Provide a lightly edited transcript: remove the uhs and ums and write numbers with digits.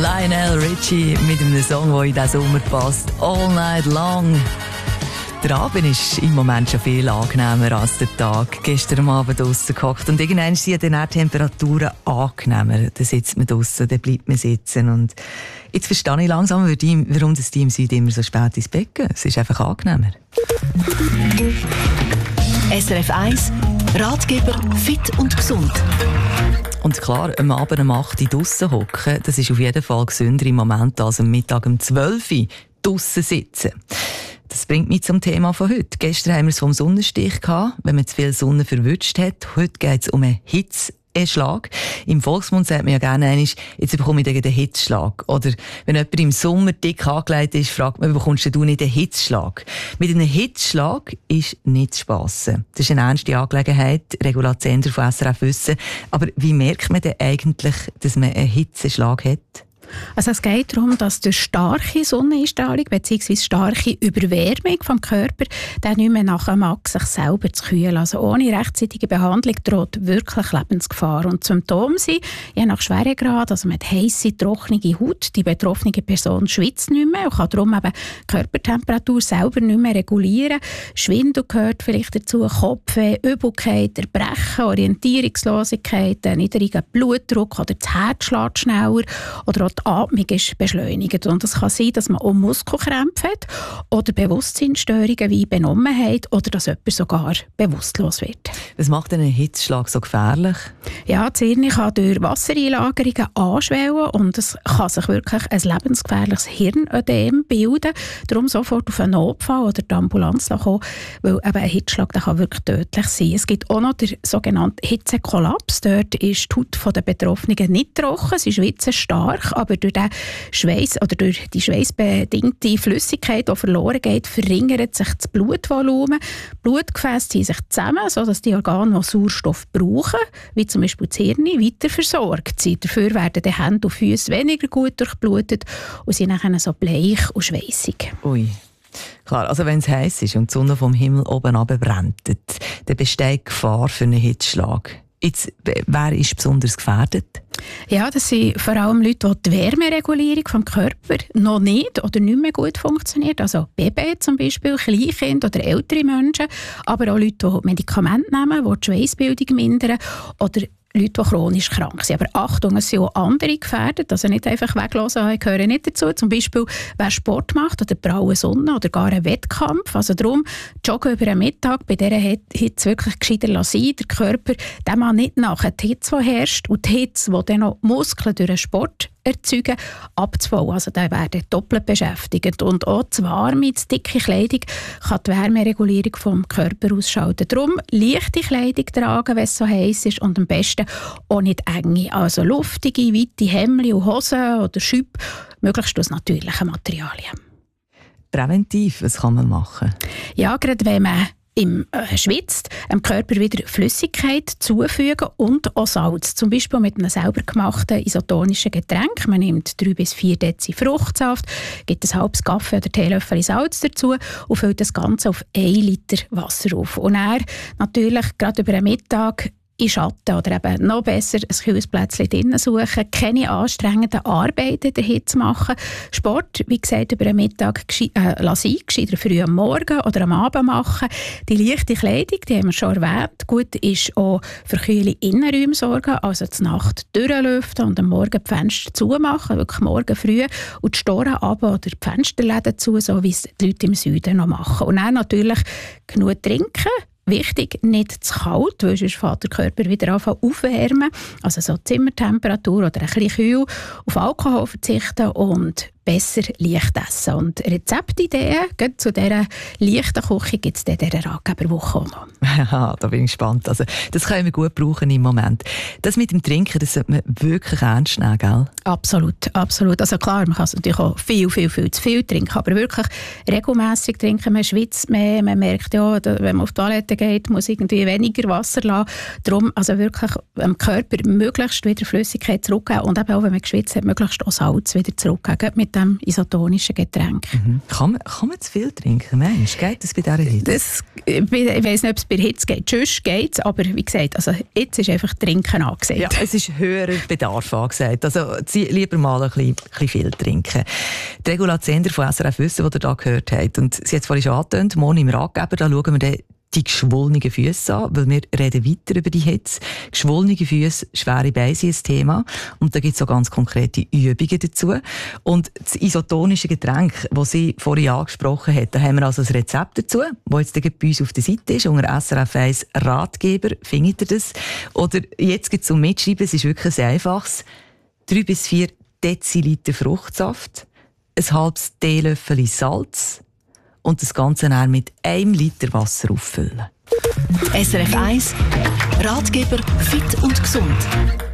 Lionel Richie mit einem Song, der in diesen Sommer passt. All Night Long. Der Abend ist im Moment schon viel angenehmer als der Tag. Gestern am Abend draussen gehockt und irgendwann sind dann die Temperaturen angenehmer. Dann sitzt man draussen, dann bleibt man sitzen. Und jetzt verstehe ich langsam, warum das Team Süd immer so spät ins Bett geht. Es ist einfach angenehmer. SRF 1, Ratgeber fit und gesund. Und klar, am Abend um 8 Uhr draussen hocken, das ist auf jeden Fall gesünder im Moment als am Mittag um 12 Uhr draussen sitzen. Das bringt mich zum Thema von heute. Gestern haben wir es vom Sonnenstich gehabt, wenn man zu viel Sonne verwünscht hat. Heute geht es um einen Hitzeschlag. Im Volksmund sagt man ja gerne einmal, jetzt bekomme ich den Hitzschlag. Oder wenn jemand im Sommer dick angelegt ist, fragt man, bekommst du nicht den Hitzschlag? Mit einem Hitzschlag ist nicht zu spassen. Das ist eine ernste Angelegenheit, Regula Zender von SRF wissen. Aber wie merkt man denn eigentlich, dass man einen Hitzeschlag hat? Also es geht darum, dass durch starke Sonneneinstrahlung bzw. starke Überwärmung vom Körper der nicht mehr nachher mag, sich selber zu kühlen. Also ohne rechtzeitige Behandlung droht wirklich Lebensgefahr. Und Symptome sind, je nach Schweregrad, also mit heisse, trockene Haut, die betroffene Person schwitzt nicht mehr und kann darum eben die Körpertemperatur selber nicht mehr regulieren. Schwindel gehört vielleicht dazu, Kopfweh, Übelkeit, Erbrechen, Orientierungslosigkeit, niedriger Blutdruck oder das Herz schlägt schneller oder auch die Atmung ist beschleunigt. Und es kann sein, dass man auch Muskelkrämpfe hat oder Bewusstseinsstörungen wie Benommenheit oder dass jemand sogar bewusstlos wird. Was macht einen Hitzschlag so gefährlich? Ja, das Hirn kann durch Wassereinlagerungen anschwellen und es kann sich wirklich ein lebensgefährliches Hirnödem bilden. Darum sofort auf einen Notfall oder die Ambulanz kommen, weil eben ein Hitzschlag der kann wirklich tödlich sein. Es gibt auch noch den sogenannten Hitzekollaps. Dort ist die Haut der Betroffenen nicht trocken, sie schwitzen stark, aber durch den Schweiß oder durch die schweißbedingte Flüssigkeit, die verloren geht, verringert sich das Blutvolumen. Blutgefäße ziehen sich zusammen, sodass die Organe, die Sauerstoff brauchen, wie zum Beispiel das Hirn, weiter versorgt sind. Dafür werden die Hände und Füße weniger gut durchblutet und sind dann so bleich und schweissig. Ui. Klar, also wenn es heiß ist und die Sonne vom Himmel oben runterbrennt, dann besteht Gefahr für einen Hitzschlag. Jetzt, wer ist besonders gefährdet? Ja, das sind vor allem Leute, die die Wärmeregulierung vom Körper noch nicht oder nicht mehr gut funktioniert. Also Babys zum Beispiel, Kleinkinder oder ältere Menschen, aber auch Leute, die Medikamente nehmen, die die Schweissbildung mindern oder Leute, die chronisch krank sind. Aber Achtung, es sind auch andere gefährdet, also nicht einfach weglassen, gehören nicht dazu. Zum Beispiel, wer Sport macht oder praue Sonne oder gar einen Wettkampf. Also darum, joggen über den Mittag, bei dieser Hitze wirklich gescheiter lassen. Der Körper, der man nicht nachher die Hitze, die herrscht und die Hitze, die dann noch Muskeln durch den Sport erzeugen, abzubauen. Also da werden doppelt beschäftigt. Und auch zu warme, zu dicke Kleidung kann die Wärmeregulierung vom Körper ausschalten. Darum leichte Kleidung tragen, wenn es so heiß ist und am besten auch nicht enge. Also luftige, weite Hemden und Hosen oder Schüppe, möglichst aus natürlichen Materialien. Präventiv, was kann man machen? Ja, gerade wenn man schwitzt, dem Körper wieder Flüssigkeit zufügen und auch Salz. Zum Beispiel mit einem selber gemachten isotonischen Getränk. Man nimmt 3 bis 4 Dezi Fruchtsaft, gibt ein halbes Kaffee oder Teelöffel Salz dazu und füllt das Ganze auf 1 Liter Wasser auf. Und dann natürlich gerade über den Mittag in Schatten oder eben noch besser ein kühles Plätzchen drinnen suchen, keine anstrengenden Arbeiten in der Hitze machen, Sport, wie gesagt, über den Mittag lassen, gescheiter früh am Morgen oder am Abend machen. Die leichte Kleidung, die haben wir schon erwähnt, gut ist auch für kühle Innenräume sorgen, also zur Nacht durchlüften und am Morgen die Fenster zumachen, wirklich morgen früh und die Storen runter oder die Fensterläden zu, so wie es die Leute im Süden noch machen. Und dann natürlich genug trinken. Wichtig, nicht zu kalt, weil sonst fängt der Körper wieder anfangen aufwärmen. Also so Zimmertemperatur oder ein bisschen kühl. Auf Alkohol verzichten und besser leicht essen. Und Rezeptideen zu dieser leichten Küche gibt es in dieser Ratgeberwoche auch noch. Ja, da bin ich gespannt. Also, das können wir gut brauchen im Moment. Das mit dem Trinken, das sollte man wirklich ernst nehmen, gell? Absolut, absolut. Also klar, man kann natürlich auch viel zu viel trinken, aber wirklich regelmässig trinken. Man schwitzt mehr, man merkt ja, wenn man auf die Toilette geht, muss irgendwie weniger Wasser lassen. Darum also wirklich dem Körper möglichst wieder Flüssigkeit zurückgeben und eben auch, wenn man geschwitzt hat, möglichst auch Salz wieder zurückgeben. Mit dem isotonischen Getränk. Kann man zu viel trinken? Mensch, geht das bei dieser Hitze? Ich weiss nicht, ob es bei Hitze geht. Sonst geht es, aber wie gesagt, also jetzt ist einfach Trinken angesagt. Ja, es ist höherer Bedarf angesagt. Also lieber mal ein bisschen viel trinken. Die Regula Zehnder von SRF Wissen, die ihr da gehört habt, und sie hat es vorhin schon angetönt, morgen im Ratgeber, da schauen wir dann die geschwollenen Füße an, weil wir reden weiter über die Hitze. Geschwollene Füße, schwere Beine sind ein Thema. Und da gibt es auch ganz konkrete Übungen dazu. Und das isotonische Getränk, das sie vorhin angesprochen hat, da haben wir also ein Rezept dazu, das jetzt bei uns auf der Seite ist, unter SRF 1 Ratgeber, findet ihr das. Oder jetzt gibt es zum Mitschreiben, es ist wirklich ein einfaches, 3 bis 4 Deziliter Fruchtsaft, ein halbes Teelöffel Salz, und das Ganze dann mit 1 Liter Wasser auffüllen. SRF 1 Ratgeber fit und gesund.